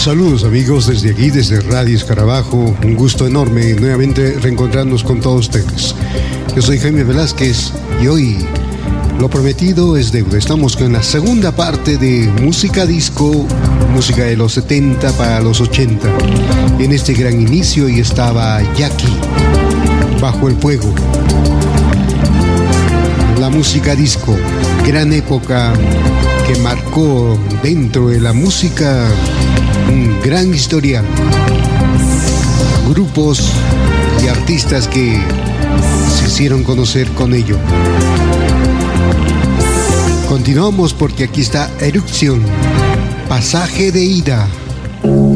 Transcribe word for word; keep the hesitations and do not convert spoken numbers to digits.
Saludos amigos desde aquí, desde Radio Escarabajo. Un gusto enorme nuevamente reencontrarnos con todos ustedes. Yo soy Jaime Velázquez y hoy lo prometido es deuda. Estamos con la segunda parte de música disco, música de los setenta para los ochenta. En este gran inicio y estaba Jackie, Bajo el Fuego. La música disco, gran época que marcó dentro de la música un gran historial. Grupos y artistas que se hicieron conocer con ello. Continuamos porque aquí está Erupción, Pasaje de Ida.